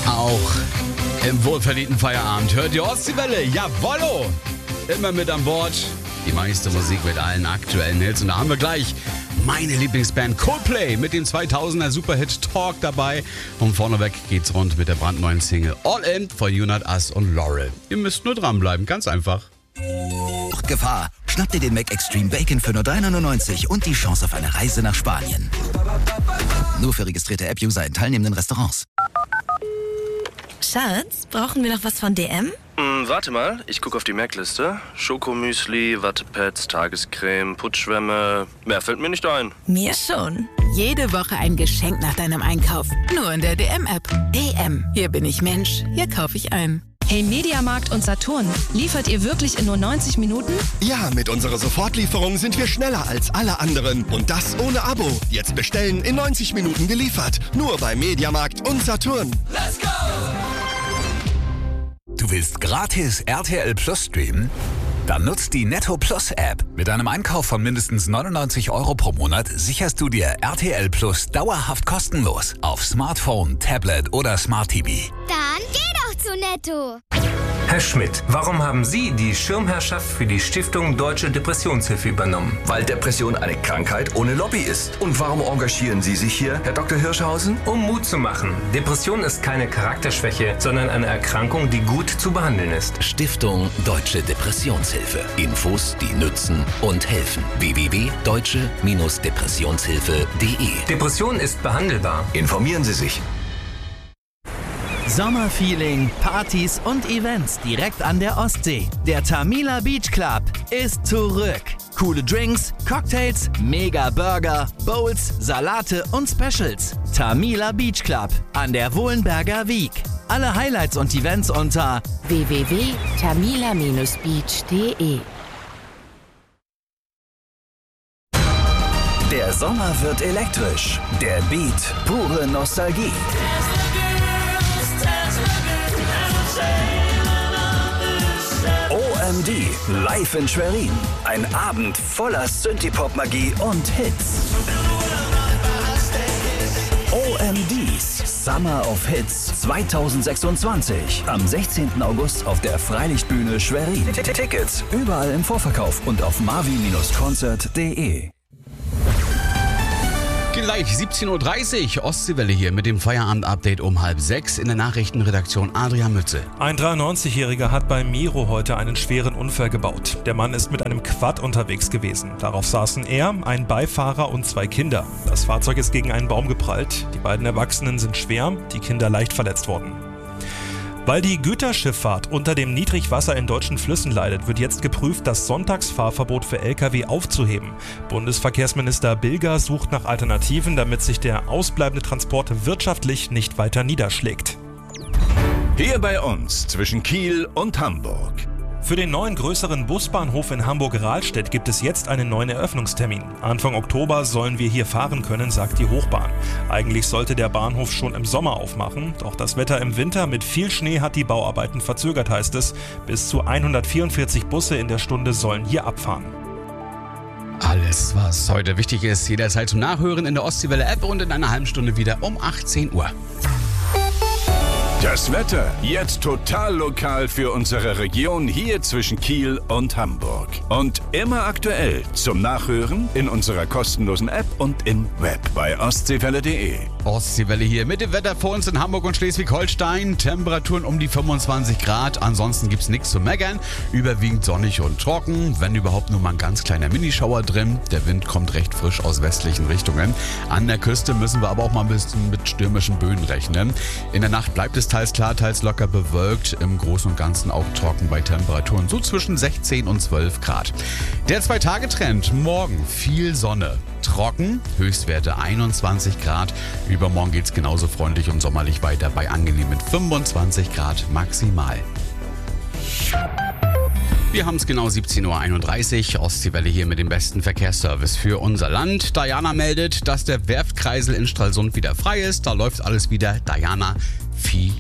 Auch im wohlverdienten Feierabend hört ihr Ostseewelle. Jawollo! Immer mit an Bord. Die meiste Musik mit allen aktuellen Hits. Und da haben wir gleich meine Lieblingsband Coldplay mit dem 2000er Superhit Talk dabei. Und vorneweg geht's rund mit der brandneuen Single All In von Junat As und Laurel. Ihr müsst nur dranbleiben, ganz einfach. Gefahr. Schnapp dir den Mac Extreme Bacon für nur 3,99 und die Chance auf eine Reise nach Spanien. Nur für registrierte App-User in teilnehmenden Restaurants. Schatz, brauchen wir noch was von DM? Warte mal, ich gucke auf die Mac-Liste. Schokomüsli, Wattepads, Tagescreme, Putzschwämme. Mehr fällt mir nicht ein. Mir schon. Jede Woche ein Geschenk nach deinem Einkauf. Nur in der DM-App. DM. Hier bin ich Mensch. Hier kaufe ich ein. Hey Mediamarkt und Saturn, liefert ihr wirklich in nur 90 Minuten? Ja, mit unserer Sofortlieferung sind wir schneller als alle anderen. Und das ohne Abo. Jetzt bestellen, in 90 Minuten geliefert. Nur bei Mediamarkt und Saturn. Let's go! Du willst gratis RTL Plus streamen? Dann nutzt die Netto Plus App. Mit einem Einkauf von mindestens 99 € pro Monat sicherst du dir RTL Plus dauerhaft kostenlos auf Smartphone, Tablet oder Smart TV. Dann geh doch zu Netto. Herr Schmidt, warum haben Sie die Schirmherrschaft für die Stiftung Deutsche Depressionshilfe übernommen? Weil Depression eine Krankheit ohne Lobby ist. Und warum engagieren Sie sich hier, Herr Dr. Hirschhausen? Um Mut zu machen. Depression ist keine Charakterschwäche, sondern eine Erkrankung, die gut zu behandeln ist. Stiftung Deutsche Depressionshilfe. Infos, die nützen und helfen. www.deutsche-depressionshilfe.de. Depression ist behandelbar. Informieren Sie sich. Sommerfeeling, Partys und Events direkt an der Ostsee. Der Tamila Beach Club ist zurück. Coole Drinks, Cocktails, mega Burger, Bowls, Salate und Specials. Tamila Beach Club an der Wohlenberger Wiek. Alle Highlights und Events unter www.tamila-beach.de. Der Sommer wird elektrisch. Der Beat, pure Nostalgie. OMD, live in Schwerin. Ein Abend voller Synthie-Pop-Magie und Hits. OMDs Summer of Hits 2026. Am 16. August auf der Freilichtbühne Schwerin. Tickets überall im Vorverkauf und auf marvi-concert.de. Gleich 17.30 Uhr, Ostseewelle hier mit dem Feierabend-Update um 5:30 in der Nachrichtenredaktion Adrian Mütze. Ein 93-Jähriger hat bei Miro heute einen schweren Unfall gebaut. Der Mann ist mit einem Quad unterwegs gewesen. Darauf saßen er, ein Beifahrer und 2 Kinder. Das Fahrzeug ist gegen einen Baum geprallt. Die beiden Erwachsenen sind schwer, die Kinder leicht verletzt worden. Weil die Güterschifffahrt unter dem Niedrigwasser in deutschen Flüssen leidet, wird jetzt geprüft, das Sonntagsfahrverbot für Lkw aufzuheben. Bundesverkehrsminister Bilger sucht nach Alternativen, damit sich der ausbleibende Transport wirtschaftlich nicht weiter niederschlägt. Hier bei uns zwischen Kiel und Hamburg. Für den neuen größeren Busbahnhof in Hamburg-Rahlstedt gibt es jetzt einen neuen Eröffnungstermin. Anfang Oktober sollen wir hier fahren können, sagt die Hochbahn. Eigentlich sollte der Bahnhof schon im Sommer aufmachen, doch das Wetter im Winter mit viel Schnee hat die Bauarbeiten verzögert, heißt es. Bis zu 144 Busse in der Stunde sollen hier abfahren. Alles, was heute wichtig ist, jederzeit zum Nachhören in der Ostseewelle-App und in einer halben Stunde wieder um 18 Uhr. Das Wetter jetzt total lokal für unsere Region hier zwischen Kiel und Hamburg. Und immer aktuell zum Nachhören in unserer kostenlosen App und im Web bei ostseewelle.de. Ostseewelle hier mit dem Wetter vor uns in Hamburg und Schleswig-Holstein. Temperaturen um die 25 Grad. Ansonsten gibt's nichts zu meckern. Überwiegend sonnig und trocken. Wenn überhaupt nur mal ein ganz kleiner Minischauer drin. Der Wind kommt recht frisch aus westlichen Richtungen. An der Küste müssen wir aber auch mal ein bisschen mit stürmischen Böen rechnen. In der Nacht bleibt es teils klar, teils locker bewölkt. Im Großen und Ganzen auch trocken bei Temperaturen so zwischen 16 und 12 Grad. Der 2-Tage-Trend. Morgen viel Sonne. Trocken, Höchstwerte 21 Grad. Übermorgen geht's genauso freundlich und sommerlich weiter bei angenehmen 25 Grad maximal. Wir haben es genau 17.31 Uhr. Ostseewelle hier mit dem besten Verkehrsservice für unser Land. Diana meldet, dass der Werftkreisel in Stralsund wieder frei ist. Da läuft alles wieder. Diana, vielen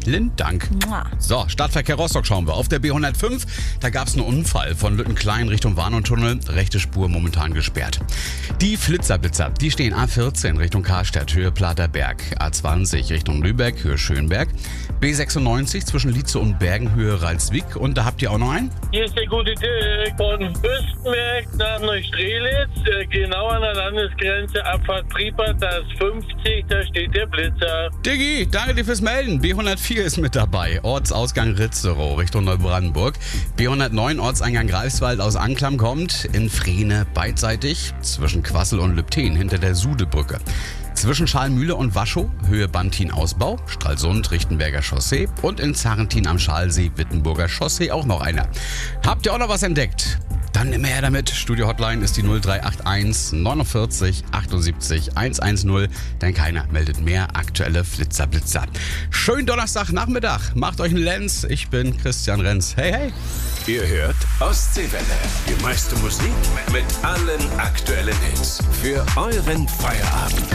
Vielen Dank. So, Stadtverkehr Rostock schauen wir. Auf der B105, da gab es einen Unfall von Lüttenklein Richtung Warnungstunnel. Rechte Spur momentan gesperrt. Die Flitzer, die stehen A14 Richtung Karstadt, Höhe Platerberg. A20 Richtung Lübeck, Höhe Schönberg. B96 zwischen Lietze und Bergen, Höhe Ralswiek. Und da habt ihr auch noch einen? Hier ist der gute Dirk von Fürstenberg nach Neustrelitz, genau an der Landesgrenze, Abfahrt Priepert, da ist 50, da steht der Blitzer. Diggi, danke dir fürs Melden. B104 ist mit dabei. Ortsausgang Ritzerow Richtung Neubrandenburg. B109 Ortseingang Greifswald aus Anklam kommt in Frehne beidseitig zwischen Quassel und Lübten hinter der Sudebrücke. Zwischen Schalmühle und Waschow, Höhe Bantin-Ausbau, Stralsund, Richtenberger Chaussee und in Zarrentin am Schalsee, Wittenburger Chaussee auch noch einer. Habt ihr auch noch was entdeckt? Dann immer her damit. Studio-Hotline ist die 0381 49 78 110, denn keiner meldet mehr aktuelle Flitzer. Schönen Donnerstagnachmittag. Macht euch einen Lenz. Ich bin Christian Renz. Hey, hey. Ihr hört Ostseewelle. Die meiste Musik mit allen aktuellen Hits. Für euren Feierabend.